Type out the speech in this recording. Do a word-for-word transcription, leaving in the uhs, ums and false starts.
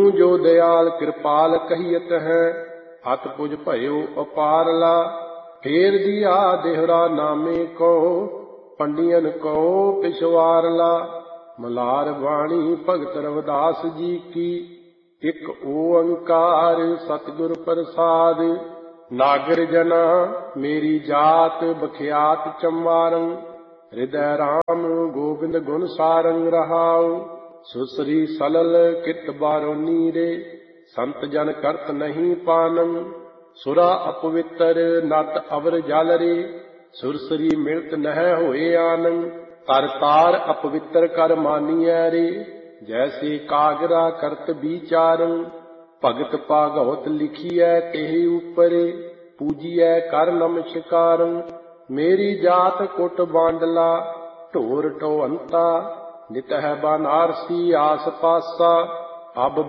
तिन्हू जो दयाल कृपाल कहियत है, अत पुज भयो अपारला। फेर दिया देहरा नामे को, पंडियन को पिछवारला। मलार बाणी भगत रविदास जी की, एक ओंकार सतगुर प्रसाद। नागर जना मेरी जात बख्यात चमारं, हृदय राम गोविंद गुण सारंग रहाऊ। सुसरी सलल कित बारोनी रे, संत जन करत नहीं पानम। सुरा अपवित्र नत अवर जल रे, सुरसरी मिलत नह होए आनंद। तर तार अपवित्र कर मानिया रे, जैसे कागरा करत विचारं। भगत भागवत लिखिए तेहि ऊपर, पूजिए कर नमस्कारं। मेरी जात कुट बांडला, ढोर ढोअंता। नित है बनारसी आस पासा, अब